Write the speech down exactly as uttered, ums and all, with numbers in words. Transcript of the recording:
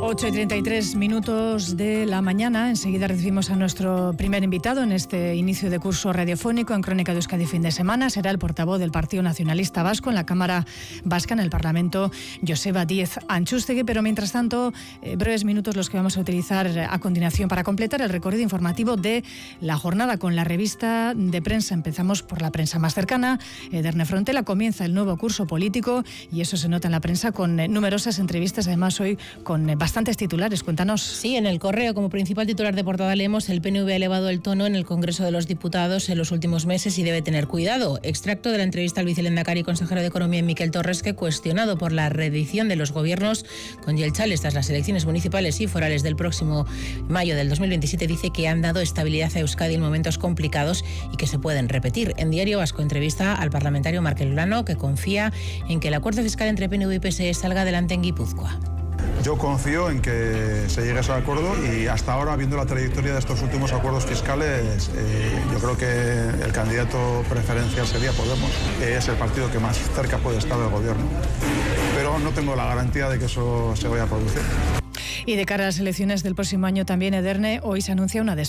ocho y treinta y tres minutos de la mañana. Enseguida recibimos a nuestro primer invitado en este inicio de curso radiofónico en Crónica de Euskadi fin de semana. Será el portavoz del Partido Nacionalista Vasco en la Cámara Vasca, en el Parlamento, Joseba Díez Antxustegui. Pero mientras tanto, eh, breves minutos los que vamos a utilizar a continuación para completar el recorrido informativo de la jornada con la revista de prensa. Empezamos por la prensa más cercana. Edurne Frontela, comienza el nuevo curso político y eso se nota en la prensa con eh, numerosas entrevistas, además hoy con eh, bastantes titulares. Cuéntanos. Sí, en El Correo, como principal titular de portada leemos: el P N V ha elevado el tono en el Congreso de los Diputados en los últimos meses y debe tener cuidado. Extracto de la entrevista al vicelehendakari y consejero de Economía, Miquel Torres, que, cuestionado por la reedición de los gobiernos con Jeltzales tras las elecciones municipales y forales del próximo mayo del dos mil veintisiete, dice que han dado estabilidad a Euskadi en momentos complicados y que se pueden repetir. En Diario Vasco, entrevista al parlamentario Markel Olano, que confía en que el acuerdo fiscal entre P N V y P S E salga adelante en Guipúzcoa. Yo confío en que se llegue a ese acuerdo y hasta ahora, viendo la trayectoria de estos últimos acuerdos fiscales, eh, yo creo que el candidato preferencial sería Podemos. Es el partido que más cerca puede estar del gobierno. Pero no tengo la garantía de que eso se vaya a producir. Y de cara a las elecciones del próximo año también, Edurne, hoy se anuncia una